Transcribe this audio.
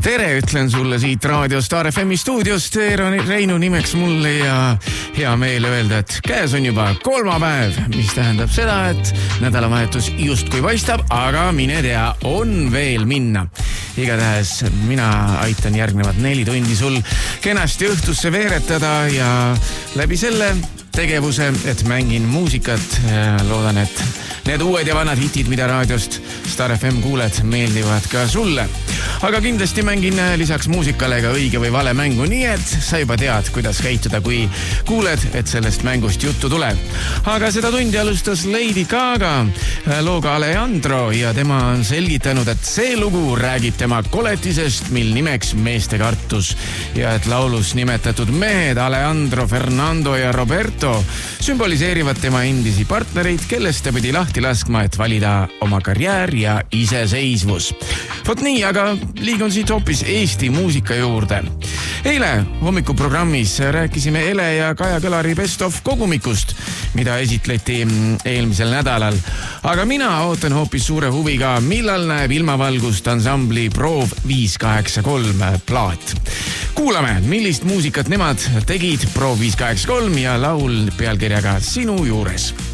Tere, ütlen sulle siit Raadio Star FM stuudiost Reinu nimeks mulle ja hea meel öelda, et käes on juba kolmapäev, mis tähendab seda, et nädalavahetus justkui paistab, aga mine tea, on veel minna. Igatahes mina aitan järgnevad 4 tundi sul kenasti õhtusse veeretada ja läbi selle tegevuse, et mängin muusikat. Loodan, et need uued ja vanad hitid, mida raadiost Star FM kuuled, meeldivad ka sulle. Aga kindlasti mängin lisaks muusikale ka õige või vale mängu, nii et sa juba tead, kuidas käituda, kui kuuled, et sellest mängust juttu tuleb. Aga seda tundi alustas Lady Gaga looga Alejandro ja tema on selgitanud, et see lugu räägib tema koletisest, mil nimeks meeste kartus ja et laulus nimetatud mehed Alejandro, Fernando ja Roberto sümboliseerivad tema endisi partnereid, kellest ta pidi lahti laskma, et valida oma karjäär ja iseseisvus. Vot nii, aga liigun siit hoopis Eesti muusika juurde. Eile hommikuprogrammis rääkisime Ele ja Kaja Kõlari Best of kogumikust, mida esitleti eelmisel nädalal. Aga mina ootan hoopis suure huviga, millal näeb ilmavalgust ansambli Proov 583 plaat. Kuulame, millist muusikat nemad tegid Proov 583 ja laul pealkirjaga Sinu juures.